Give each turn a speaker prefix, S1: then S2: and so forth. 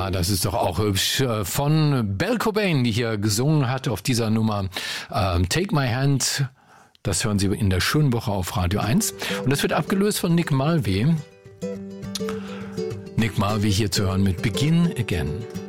S1: Ja, das ist doch auch hübsch. Von Belle Cobain, die hier gesungen hat auf dieser Nummer Take My Hand. Das hören Sie in der schönen Woche auf Radio 1. Und das wird abgelöst von Nick Mulvey. Nick Mulvey hier zu hören mit Begin Again.